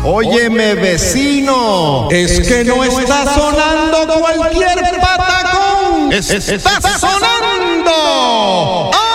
Óyeme, vecino, es que no está sonando cualquier patacón. Está sonando